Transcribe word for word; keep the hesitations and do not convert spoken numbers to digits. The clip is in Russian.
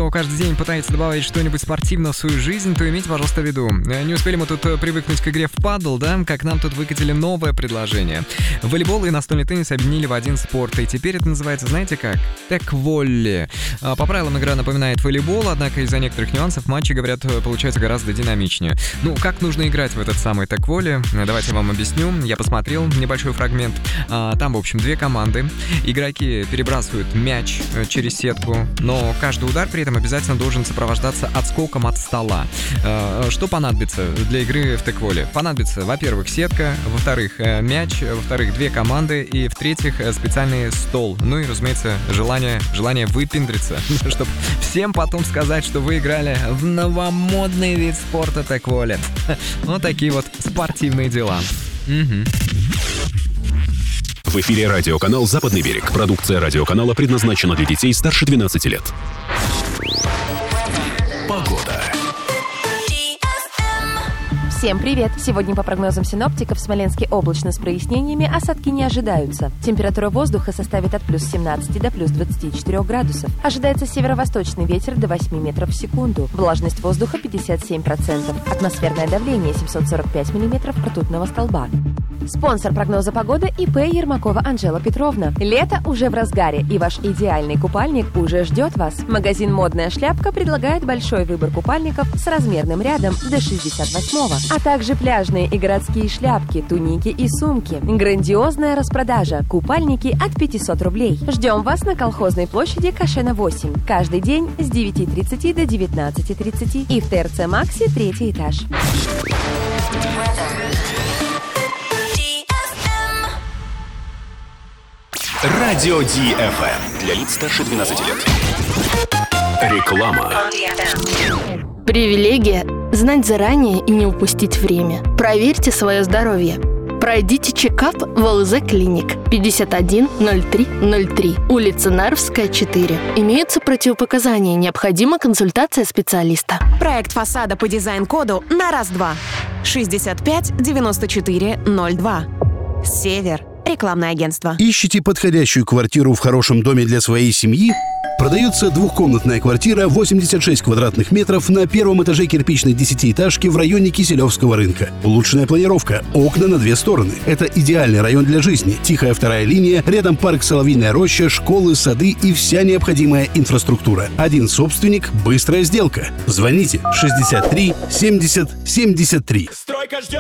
кто каждый день пытается добавить что-нибудь спортивное в свою жизнь, то имейте, пожалуйста, в виду. Не успели мы тут привыкнуть к игре в падл, да, как нам тут выкатили новое предложение. Волейбол и настольный теннис объединили в один спорт, и теперь это называется, знаете как? Тэкволли. По правилам игра напоминает волейбол, однако из-за некоторых нюансов матчи, говорят, получаются гораздо динамичнее. Ну, как нужно играть в этот самый тэкволли? Давайте я вам объясню. Я посмотрел небольшой фрагмент. Там, в общем, две команды. Игроки перебрасывают мяч через сетку, но каждый удар при этом обязательно должен сопровождаться отскоком от стола. Что понадобится для игры в тэкволли? Понадобится, во-первых, сетка, во-вторых, мяч, во-вторых, две команды и, в-третьих, специальный стол. Ну и, разумеется, желание, желание выпендриться, чтобы всем потом сказать, что вы играли в новомодный вид спорта тэкволли. Вот такие вот спортивные дела. Угу. В эфире радиоканал «Западный берег». Продукция радиоканала предназначена для детей старше двенадцати лет. Погода. Всем привет! Сегодня по прогнозам синоптиков в Смоленске облачно с прояснениями, осадки не ожидаются. Температура воздуха составит от плюс семнадцати до плюс двадцати четырёх градусов. Ожидается северо-восточный ветер до восьми метров в секунду. Влажность воздуха пятьдесят семь процентов. Атмосферное давление семьсот сорок пять миллиметров ртутного столба. Спонсор прогноза погоды ИП Ермакова Анжела Петровна. Лето уже в разгаре, и ваш идеальный купальник уже ждет вас. Магазин «Модная шляпка» предлагает большой выбор купальников с размерным рядом до шестьдесят восьмого, а также пляжные и городские шляпки, туники и сумки. Грандиозная распродажа. Купальники от пятисот рублей. Ждем вас на Колхозной площади Кашена восемь. Каждый день с девяти тридцати до девятнадцати тридцати и в ТРЦ «Макси» третий этаж. Радио Ди эф эм. Для лиц старше двенадцати лет. Реклама. Привилегия – знать заранее и не упустить время. Проверьте свое здоровье. Пройдите чекап в ЛЗ Клиник. пятьдесят один ноль три ноль три. Улица Нарвская, четыре. Имеются противопоказания. Необходима консультация специалиста. Проект фасада по дизайн-коду на раз-два. шестьдесят пять девяносто четыре ноль два. Север. Рекламное агентство. Ищете подходящую квартиру в хорошем доме для своей семьи? Продается двухкомнатная квартира восемьдесят шесть квадратных метров на первом этаже кирпичной десятиэтажки в районе Киселевского рынка. Улучшенная планировка, окна на две стороны. Это идеальный район для жизни. Тихая вторая линия, рядом парк «Соловьиная роща», школы, сады и вся необходимая инфраструктура. Один собственник, быстрая сделка. Звоните шестьдесят три семьдесят семьдесят три. Стройка ждет.